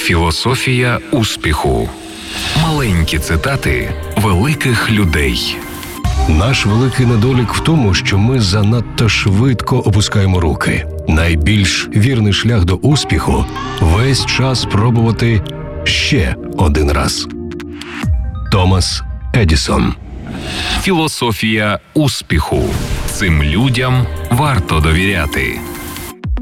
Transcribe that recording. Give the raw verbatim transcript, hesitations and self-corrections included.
Філософія успіху. Маленькі цитати великих людей. Наш великий недолік в тому, що ми занадто швидко опускаємо руки. Найбільш вірний шлях до успіху – весь час пробувати ще один раз. Томас Едісон. Філософія успіху. Цим людям варто довіряти.